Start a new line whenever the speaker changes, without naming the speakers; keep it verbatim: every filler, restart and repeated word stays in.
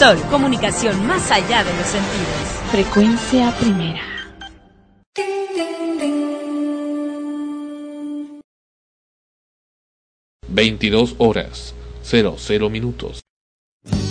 Sol, comunicación más allá de los sentidos.
Frecuencia primera.
veintidós horas, cero cero minutos.